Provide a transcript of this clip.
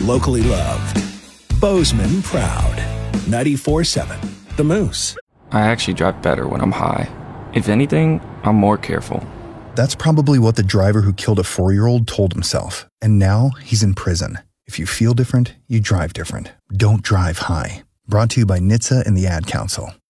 locally loved. Bozeman proud. 94.7 The Moose. I actually drive better when I'm high. If anything, I'm more careful. That's probably what the driver who killed a 4-year-old told himself. And now he's in prison. If you feel different, you drive different. Don't drive high. Brought to you by NHTSA and the Ad Council.